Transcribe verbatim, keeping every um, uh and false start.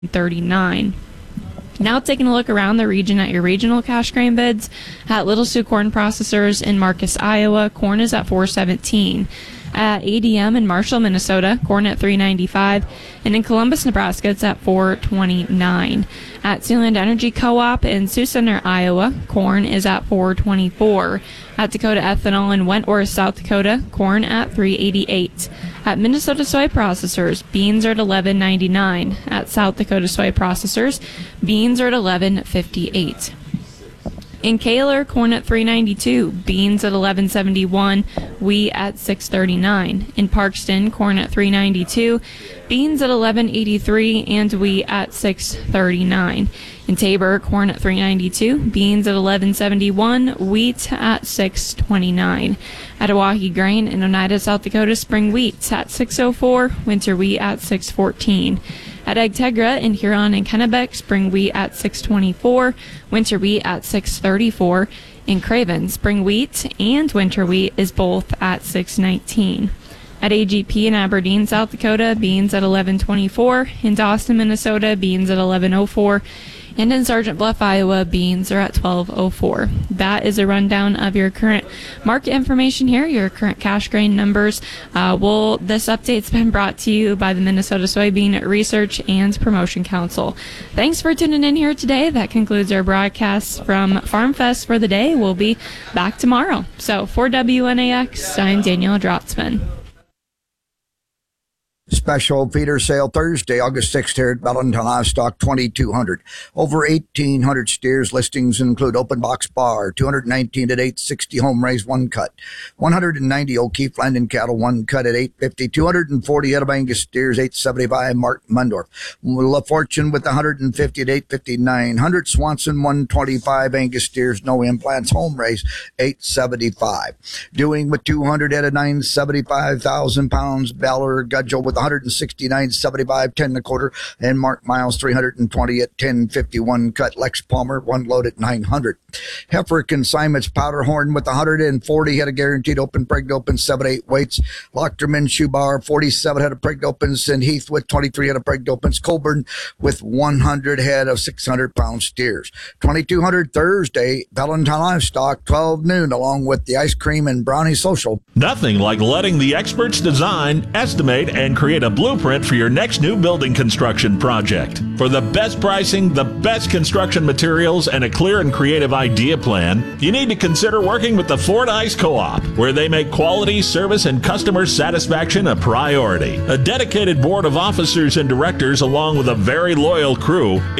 thirty-nine. Now taking a look around the region at your regional cash grain bids. At Little Sioux Corn Processors in Marcus, Iowa, corn is at four seventeen. At A D M in Marshall, Minnesota, corn at three ninety-five, and in Columbus, Nebraska, it's at four twenty-nine. At Siouxland Energy Co-op in Sioux Center, Iowa, corn is at four twenty-four. At Dakota Ethanol in Wentworth, South Dakota, corn at three eighty-eight. At Minnesota Soy Processors, beans are at eleven ninety-nine. At South Dakota Soy Processors, beans are at eleven fifty-eight. In Kaler, corn at three ninety-two, beans at eleven seventy-one, wheat at six thirty-nine. In Parkston, corn at three ninety-two, beans at eleven eighty-three, and wheat at six thirty-nine. In Tabor, corn at three ninety-two, beans at eleven seventy-one, wheat at six twenty-nine. At Oahe Grain in Oneida, South Dakota, spring wheat at six oh four, winter wheat at six fourteen. At Agtegra in Huron and Kennebec, spring wheat at six twenty-four, winter wheat at six thirty-four. In Craven, spring wheat and winter wheat is both at six nineteen. At A G P in Aberdeen, South Dakota, beans at eleven twenty-four. In Dawson, Minnesota, beans at eleven oh four. And in Sergeant Bluff, Iowa, beans are at twelve oh four. That is a rundown of your current market information here, your current cash grain numbers. Uh, well, this update's been brought to you by the Minnesota Soybean Research and Promotion Council. Thanks for tuning in here today. That concludes our broadcast from Farm Fest for the day. We'll be back tomorrow. So for W N A X, I'm Danielle Drotzman. Special feeder sale Thursday, August sixth here at Valentine Livestock, twenty-two hundred. Over eighteen hundred steers. Listings include open box bar, two hundred nineteen at eight sixty home raised one cut, one hundred ninety O'Keefe Landon cattle one cut at eight fifty, two hundred forty Edom Angus steers eight seventy-five Mark Mundorf. La Fortune with one hundred fifty at eight fifty-nine, one hundred Swanson one twenty-five Angus steers no implants home raised eight seventy-five. Doing with two hundred at a nine seventy-five thousand pounds. Valor Gudgel with one hundred sixty-nine seventy-five, ten and a quarter, and Mark Miles three hundred twenty at ten fifty-one cut. Lex Palmer one load at nine hundred. Heifer consignments Powderhorn with one hundred forty head of guaranteed open pregnant open seven eight weights. Lochterman Shoebar forty-seven head of pregnant opens, and Heath with twenty-three head of pregnant opens. Colburn with one hundred head of six hundred pound steers. twenty-two hundred Thursday, Valentine Livestock, twelve noon, along with the ice cream and brownie social. Nothing like letting the experts design, estimate, and create a blueprint for your next new building construction project. For the best pricing, the best construction materials, and a clear and creative idea plan, you need to consider working with the Ford Ice Co-op, where they make quality, service, and customer satisfaction a priority. A dedicated board of officers and directors, along with a very loyal crew,